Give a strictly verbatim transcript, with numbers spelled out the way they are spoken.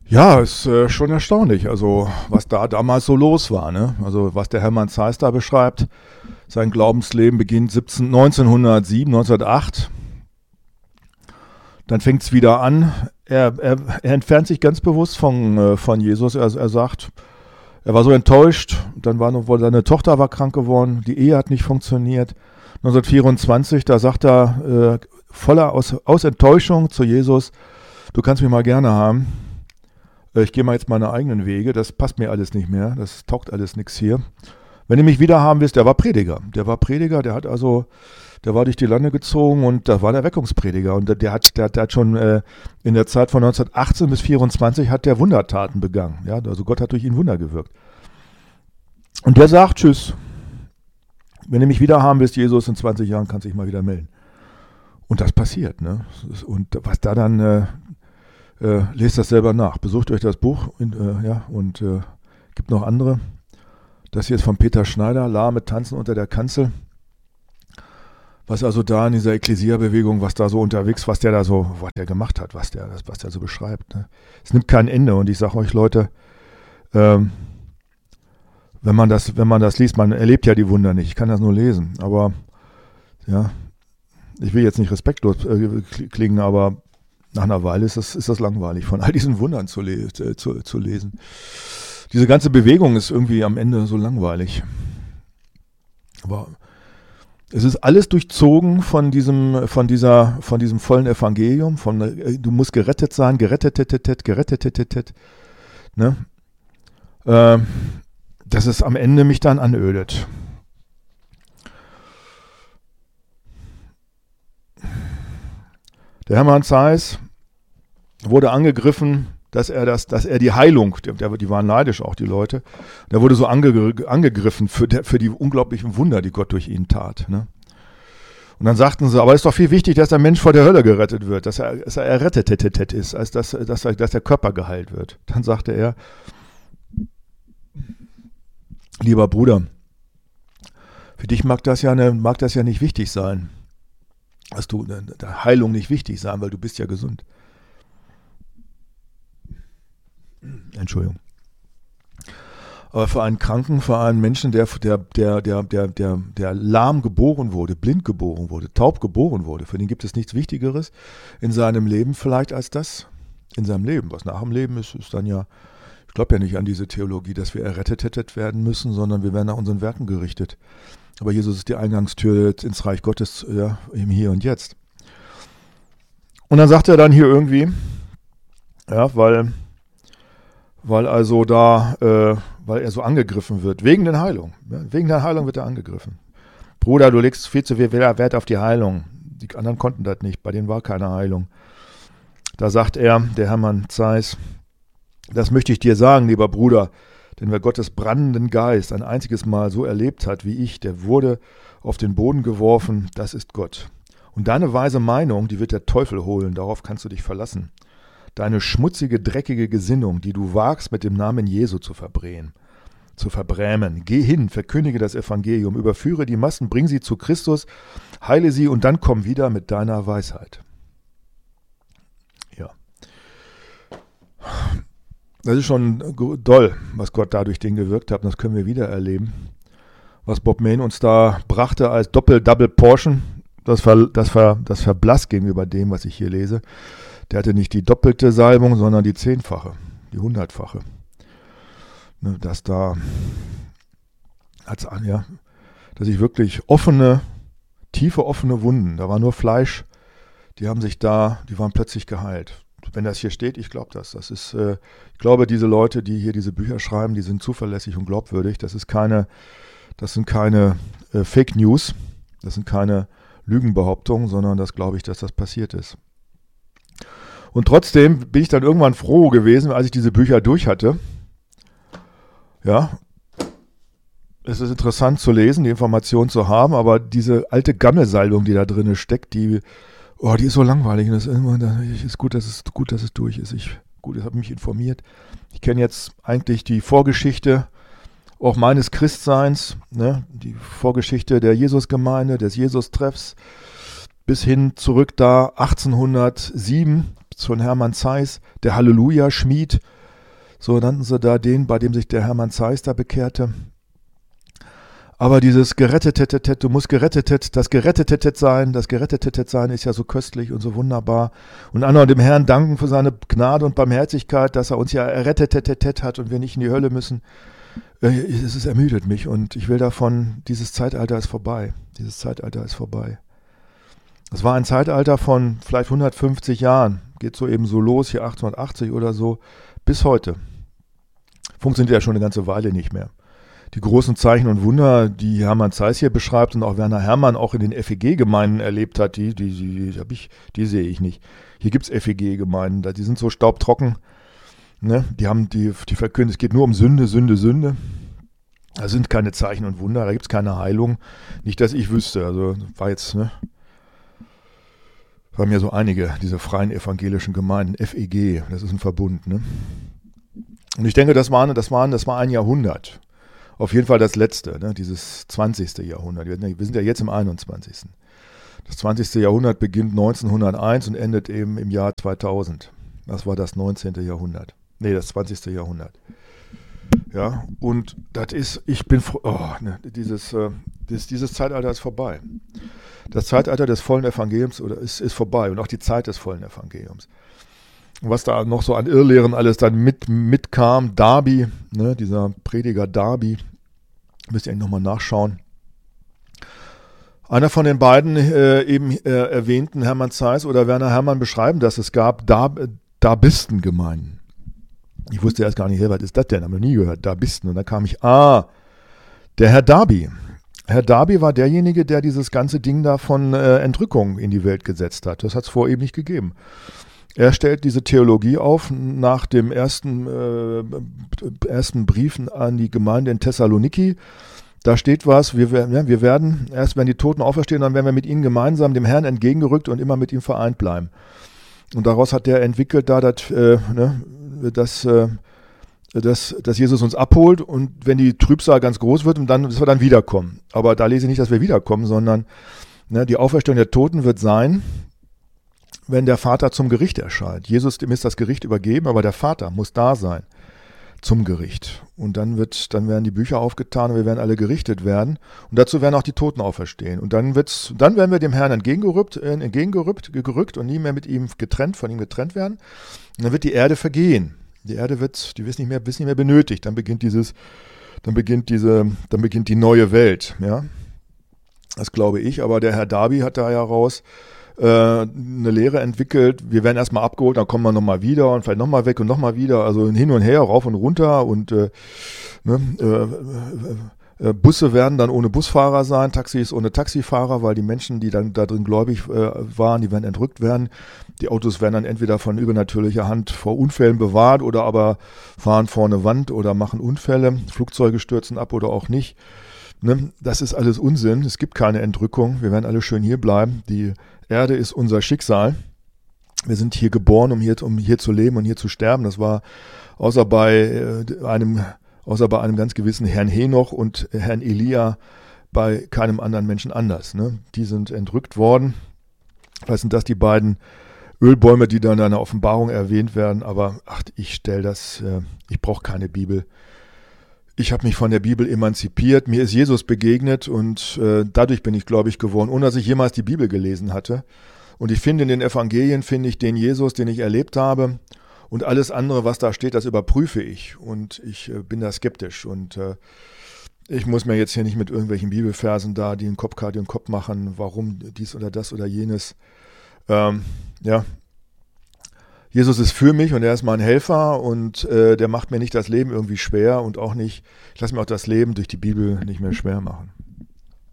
Ja, ist äh, schon erstaunlich, also was da damals so los war, ne? Also was der Hermann Zeiss da beschreibt, sein Glaubensleben beginnt siebzehn, neunzehnhundertsieben, neunzehnhundertacht, dann fängt es wieder an, er, er, er entfernt sich ganz bewusst von, äh, von Jesus, er, er sagt, er war so enttäuscht, dann war noch, seine Tochter war krank geworden, die Ehe hat nicht funktioniert, neunzehnhundertvierundzwanzig, da sagt er äh, voller aus, aus Enttäuschung zu Jesus, du kannst mich mal gerne haben, ich gehe mal jetzt meine eigenen Wege, das passt mir alles nicht mehr, das taugt alles nichts hier. Wenn du mich wieder haben willst, der war Prediger, der war Prediger, der hat also, der war durch die Lande gezogen und da war der Erweckungsprediger und der, der hat, der, der hat schon äh, in der Zeit von neunzehnhundertachtzehn bis vierundzwanzig hat der Wundertaten begangen, ja, also Gott hat durch ihn Wunder gewirkt. Und der sagt, tschüss, wenn du mich wieder haben willst, Jesus, in zwanzig Jahren kannst du dich mal wieder melden. Und das passiert, ne? Und was da dann äh, Äh, lest das selber nach. Besucht euch das Buch in, äh, ja, und äh, gibt noch andere. Das hier ist von Peter Schneider, Lahme tanzen unter der Kanzel. Was also da in dieser Ekklesia-Bewegung, was da so unterwegs, was der da so, was der gemacht hat, was der, was der so beschreibt. Ne? Es nimmt kein Ende und ich sage euch Leute, ähm, wenn man das, wenn man das liest, man erlebt ja die Wunder nicht. Ich kann das nur lesen, aber ja, ich will jetzt nicht respektlos äh, klingen, aber nach einer Weile ist das, ist das langweilig, von all diesen Wundern zu, le- zu, zu lesen. Diese ganze Bewegung ist irgendwie am Ende so langweilig. Aber es ist alles durchzogen von diesem, von dieser, von diesem vollen Evangelium, von du musst gerettet sein, gerettet, gerettet, gerettet, ne? Äh, dass es am Ende mich dann anödet. Der Hermann Zeiss wurde angegriffen, dass er das, dass er die Heilung, der, die waren neidisch auch die Leute, der wurde so ange, angegriffen für, der, für die unglaublichen Wunder, die Gott durch ihn tat. Ne? Und dann sagten sie, aber es ist doch viel wichtig, dass der Mensch vor der Hölle gerettet wird, dass er, dass er errettet ist, als dass, dass, dass der Körper geheilt wird. Dann sagte er, lieber Bruder, für dich mag das ja, eine, mag das ja nicht wichtig sein. Dass du der Heilung nicht wichtig sein, weil du bist ja gesund. Entschuldigung. Aber für einen Kranken, für einen Menschen, der, der, der, der, der, der, der lahm geboren wurde, blind geboren wurde, taub geboren wurde, für den gibt es nichts Wichtigeres in seinem Leben vielleicht als das. In seinem Leben. Was nach dem Leben ist, ist dann ja, ich glaube ja nicht an diese Theologie, dass wir errettet werden müssen, sondern wir werden nach unseren Werken gerichtet. Aber Jesus ist die Eingangstür ins Reich Gottes, ja, im Hier und Jetzt. Und dann sagt er dann hier irgendwie, ja, weil, weil also da, äh, weil er so angegriffen wird, wegen der Heilung. Ja, wegen der Heilung wird er angegriffen. Bruder, du legst viel zu viel Wert auf die Heilung. Die anderen konnten das nicht, bei denen war keine Heilung. Da sagt er, der Hermann Zeiss, das möchte ich dir sagen, lieber Bruder, denn wer Gottes brannenden Geist ein einziges Mal so erlebt hat wie ich, der wurde auf den Boden geworfen, das ist Gott. Und deine weise Meinung, die wird der Teufel holen, darauf kannst du dich verlassen. Deine schmutzige, dreckige Gesinnung, die du wagst, mit dem Namen Jesu zu verbrämen, zu verbrämen. Geh hin, verkündige das Evangelium, überführe die Massen, bring sie zu Christus, heile sie und dann komm wieder mit deiner Weisheit. Ja. Das ist schon doll, was Gott da durch den gewirkt hat. Und das können wir wieder erleben. Was Bob Mayne uns da brachte als Doppel-Double-Portion, das, ver, das, ver, das verblasst gegenüber dem, was ich hier lese. Der hatte nicht die doppelte Salbung, sondern die zehnfache, die hundertfache. Ne, dass da, hat's an, ja, dass ich wirklich offene, tiefe offene Wunden, da war nur Fleisch, die haben sich da, die waren plötzlich geheilt. Wenn das hier steht, ich glaube das. Das ist, äh, ich glaube, diese Leute, die hier diese Bücher schreiben, die sind zuverlässig und glaubwürdig. Das ist keine, das sind keine äh, Fake News, das sind keine Lügenbehauptungen, sondern das glaube ich, dass das passiert ist. Und trotzdem bin ich dann irgendwann froh gewesen, als ich diese Bücher durch hatte. Ja, es ist interessant zu lesen, die Informationen zu haben, aber diese alte Gammelsalbung, die da drin steckt, die Oh, die ist so langweilig. Und das ist, immer, ist gut, dass es gut, dass es durch ist. Ich, gut, ich habe mich informiert. Ich kenne jetzt eigentlich die Vorgeschichte auch meines Christseins, ne? Die Vorgeschichte der Jesusgemeinde, des Jesus-Treffs, bis hin zurück da achtzehnhundertsieben von Hermann Zeiss, der Halleluja-Schmied, So nannten sie da den, bei dem sich der Hermann Zeiss da bekehrte. Aber dieses Gerettetetet, du musst gerettetet, das Gerettetetet sein, das Gerettetetet sein ist ja so köstlich und so wunderbar. Und an und dem Herrn danken für seine Gnade und Barmherzigkeit, dass er uns ja errettetetet hat und wir nicht in die Hölle müssen. Es ist ermüdet mich und ich will davon, dieses Zeitalter ist vorbei. Dieses Zeitalter ist vorbei. Es war ein Zeitalter von vielleicht hundertfünfzig Jahren, geht so eben so los, hier achtzehnhundertachtzig oder so, bis heute. Funktioniert ja schon eine ganze Weile nicht mehr. Die großen Zeichen und Wunder, die Hermann Zeiss hier beschreibt und auch Werner Herrmann auch in den F E G-Gemeinden erlebt hat, die, die, die, die, hab ich, die sehe ich nicht. Hier gibt es F E G-Gemeinden, die sind so staubtrocken. Ne? Die haben die, die verkünden, es geht nur um Sünde, Sünde, Sünde. Da sind keine Zeichen und Wunder, da gibt es keine Heilung. Nicht, dass ich wüsste. Also war jetzt, ne? Waren ja so einige, diese freien evangelischen Gemeinden, F E G, das ist ein Verbund. Ne? Und ich denke, das war, das, waren, das war ein Jahrhundert. Auf jeden Fall das letzte, ne, dieses zwanzigste Jahrhundert. Wir sind ja jetzt im einundzwanzigsten Das zwanzigste Jahrhundert beginnt neunzehnhunderteins und endet eben im Jahr zweitausend. Das war das neunzehnte Jahrhundert. Nee, das zwanzigste Jahrhundert. Ja, und das ist, ich bin froh, oh, ne, dieses, äh, dieses, dieses Zeitalter ist vorbei. Das Zeitalter des vollen Evangeliums oder ist, ist vorbei und auch die Zeit des vollen Evangeliums. Und was da noch so an Irrlehren alles dann mit, mitkam, Darby, ne, dieser Prediger Darby, müsst ihr eigentlich nochmal nachschauen. Einer von den beiden äh, eben äh, erwähnten, Hermann Zeiss oder Werner Herrmann, beschreiben, dass es gab Dar- Darbistengemeinden. Ich wusste erst gar nicht, hey, was ist das denn? Habe ich noch nie gehört, Darbisten. Und dann kam ich, ah, der Herr Darby. Herr Darby war derjenige, der dieses ganze Ding da von äh, Entrückung in die Welt gesetzt hat. Das hat es vorher eben nicht gegeben. Er stellt diese Theologie auf nach dem ersten, äh, ersten Briefen an die Gemeinde in Thessaloniki. Da steht was, wir, ja, wir werden, erst wenn die Toten auferstehen, dann werden wir mit ihnen gemeinsam dem Herrn entgegengerückt und immer mit ihm vereint bleiben. Und daraus hat der entwickelt, da das, äh, ne, dass, äh, dass, dass Jesus uns abholt und wenn die Trübsal ganz groß wird, und dann, dass wir dann wiederkommen. Aber da lese ich nicht, dass wir wiederkommen, sondern ne, die Auferstehung der Toten wird sein, wenn der Vater zum Gericht erscheint. Jesus, dem ist das Gericht übergeben, aber der Vater muss da sein zum Gericht. Und dann wird, dann werden die Bücher aufgetan und wir werden alle gerichtet werden. Und dazu werden auch die Toten auferstehen. Und dann wird's, dann werden wir dem Herrn entgegengerückt, äh, entgegengerückt gerückt und nie mehr mit ihm getrennt, von ihm getrennt werden. Und dann wird die Erde vergehen. Die Erde wird, die wird nicht mehr, wird nicht mehr benötigt. Dann beginnt dieses, dann beginnt diese, dann beginnt die neue Welt. Ja, das glaube ich. Aber der Herr Darby hat da ja raus eine Lehre entwickelt, wir werden erstmal abgeholt, dann kommen wir nochmal wieder und vielleicht nochmal weg und nochmal wieder, also hin und her, rauf und runter und äh, ne, äh, äh, Busse werden dann ohne Busfahrer sein, Taxis ohne Taxifahrer, weil die Menschen, die dann da drin gläubig äh, waren, die werden entrückt werden. Die Autos werden dann entweder von übernatürlicher Hand vor Unfällen bewahrt oder aber fahren vor eine Wand oder machen Unfälle, Flugzeuge stürzen ab oder auch nicht. Ne, das ist alles Unsinn, es gibt keine Entrückung, wir werden alle schön hier bleiben. Die Erde ist unser Schicksal. Wir sind hier geboren, um hier, um hier zu leben und hier zu sterben. Das war außer bei äh, einem, außer bei einem ganz gewissen Herrn Henoch und Herrn Elia bei keinem anderen Menschen anders. Ne? Die sind entrückt worden. Vielleicht sind das die beiden Ölbäume, die dann in einer Offenbarung erwähnt werden. Aber ach, ich stelle das, äh, ich brauche keine Bibel. Ich habe mich von der Bibel emanzipiert, mir ist Jesus begegnet und äh, dadurch bin ich gläubig geworden, ohne dass ich jemals die Bibel gelesen hatte. Und ich finde in den Evangelien, finde ich den Jesus, den ich erlebt habe und alles andere, was da steht, das überprüfe ich und ich äh, bin da skeptisch und äh, ich muss mir jetzt hier nicht mit irgendwelchen Bibelversen da, die einen Kopfkarte und Kopf machen, warum dies oder das oder jenes. Ähm, ja, Jesus ist für mich und er ist mein Helfer und äh, der macht mir nicht das Leben irgendwie schwer und auch nicht, ich lasse mir auch das Leben durch die Bibel nicht mehr schwer machen.